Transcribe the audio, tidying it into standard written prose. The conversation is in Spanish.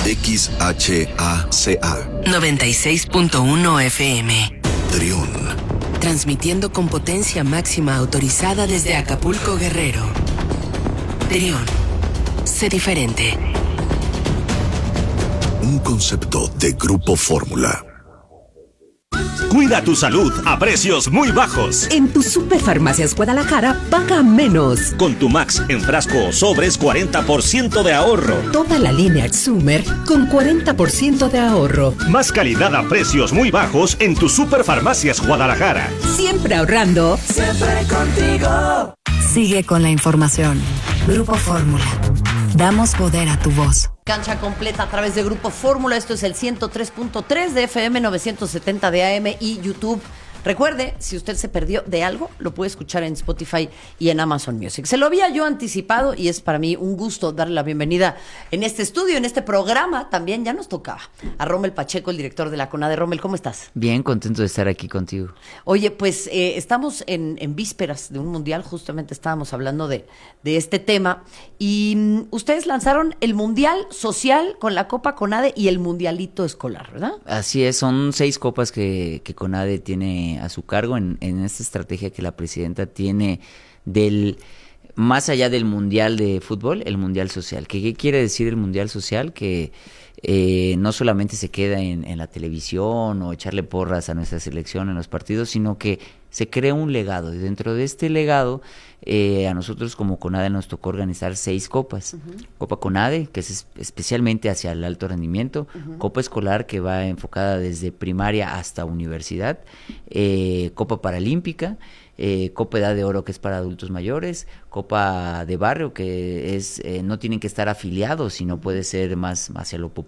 XHACA 96.1 FM. Trión. Transmitiendo con potencia máxima autorizada desde Acapulco, Guerrero. Trión. Sé diferente. Un concepto de Grupo Fórmula. Cuida tu salud a precios muy bajos. En tu Superfarmacias Guadalajara, paga menos. Con tu Max en frasco o sobres, 40% de ahorro. Toda la línea Exumer con 40% de ahorro. Más calidad a precios muy bajos en tu Superfarmacias Guadalajara. Siempre ahorrando. Siempre contigo. Sigue con la información. Grupo Fórmula. Damos poder a tu voz. Cancha completa a través de Grupo Fórmula. Esto es el 103.3 de FM, 970 de AM y YouTube. Recuerde, si usted se perdió de algo, lo puede escuchar en Spotify y en Amazon Music. Se lo había yo anticipado y es para mí un gusto darle la bienvenida en este estudio, en este programa. También ya nos tocaba a Rommel Pacheco, el director de la CONADE. Rommel, ¿cómo estás? Bien, contento de estar aquí contigo. Oye, pues estamos en vísperas de un mundial. Justamente estábamos hablando de este tema. Y ustedes lanzaron el Mundial Social con la Copa CONADE y el Mundialito Escolar, ¿verdad? Así es, son 6 copas que CONADE tiene a su cargo en esta estrategia que la presidenta tiene más allá del Mundial de Fútbol, el Mundial Social. ¿Qué quiere decir el Mundial Social? Que no solamente se queda en la televisión o echarle porras a nuestra selección en los partidos, sino que se crea un legado. Y dentro de este legado, a nosotros como CONADE nos tocó organizar 6 copas. Copa CONADE, que es especialmente hacia el alto rendimiento. Copa Escolar, que va enfocada desde primaria hasta universidad. Copa Paralímpica. Copa Edad de Oro, que es para adultos mayores. Copa de Barrio, que es no tienen que estar afiliados, sino puede ser más hacia lo popular.